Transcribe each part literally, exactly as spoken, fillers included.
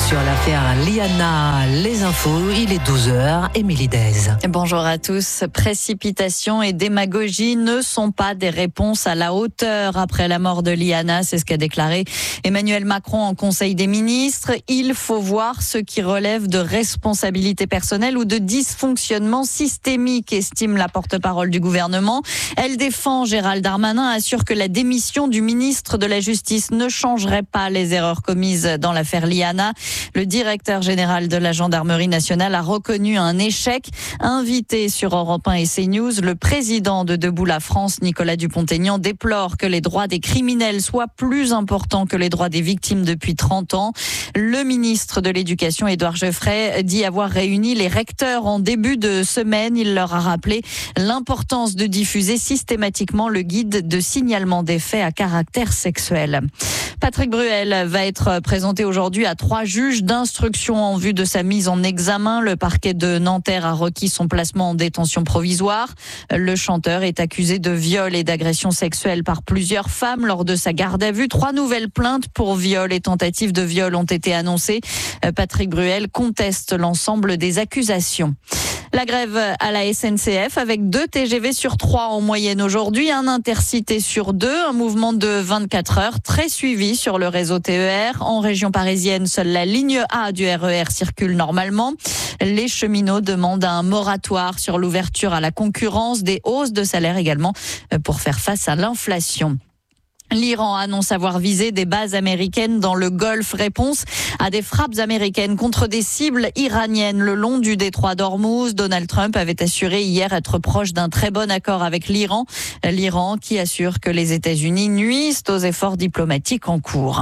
sur l'affaire Liana. Les infos, il est douze heures. Émilie Dez. Bonjour à tous. Précipitation et démagogie ne sont pas des réponses à la hauteur après la mort de Liana. C'est ce qu'a déclaré Emmanuel Macron en Conseil des ministres. Il faut voir ce qui relève de responsabilité personnelle ou de dysfonctionnement systémique, estime la porte-parole du gouvernement. Elle défend Gérald Darmanin, assure que la démission du ministre de la Justice ne changerait pas les erreurs commises dans l'affaire Liana. Le directeur général de la gendarmerie nationale a reconnu un échec. Invité sur Europe un et CNews, le président de Debout la France, Nicolas Dupont-Aignan, déplore que les droits des criminels soient plus importants que les droits des victimes depuis trente ans. Le ministre de l'Éducation, Édouard Geoffrey, dit avoir réuni les recteurs en début de semaine. Il leur a rappelé l'importance de diffuser systématiquement le guide de signalement des faits à caractère sexuel. Patrick Bruel va être présenté aujourd'hui à trois juges d'instruction en vue de sa mise en examen. Le parquet de Nanterre a requis son placement en détention provisoire. Le chanteur est accusé de viol et d'agression sexuelle par plusieurs femmes lors de sa garde à vue. Trois nouvelles plaintes pour viol et tentative de viol ont été annoncées. Patrick Bruel conteste l'ensemble des accusations. La grève à la S N C F avec deux T G V sur trois en moyenne aujourd'hui, un intercité sur deux, un mouvement de vingt-quatre heures très suivi sur le réseau T E R. En région parisienne, seule la ligne A du R E R circule normalement. Les cheminots demandent un moratoire sur l'ouverture à la concurrence, des hausses de salaire également pour faire face à l'inflation. L'Iran annonce avoir visé des bases américaines dans le Golfe. Réponse à des frappes américaines contre des cibles iraniennes le long du détroit d'Ormuz. Donald Trump avait assuré hier être proche d'un très bon accord avec l'Iran. L'Iran qui assure que les États-Unis nuisent aux efforts diplomatiques en cours.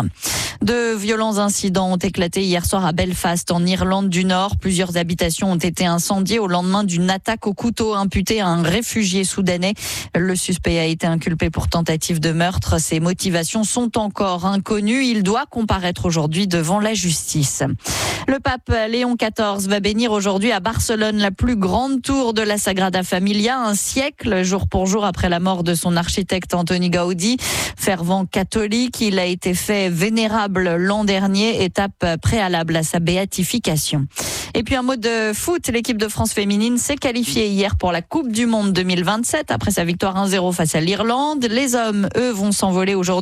De violents incidents ont éclaté hier soir à Belfast, en Irlande du Nord. Plusieurs habitations ont été incendiées au lendemain d'une attaque au couteau imputée à un réfugié soudanais. Le suspect a été inculpé pour tentative de meurtre. Ses motivations sont encore inconnues. Il doit comparaître aujourd'hui devant la justice. Le pape Léon quatorze va bénir aujourd'hui à Barcelone la plus grande tour de la Sagrada Familia, un siècle jour pour jour après la mort de son architecte Antoni Gaudi. Fervent catholique, il a été fait vénérable l'an dernier, étape préalable à sa béatification. Et puis un mot de foot, l'équipe de France féminine s'est qualifiée hier pour la Coupe du Monde deux mille vingt-sept après sa victoire un zéro face à l'Irlande. Les hommes, eux, vont s'envoler aujourd'hui.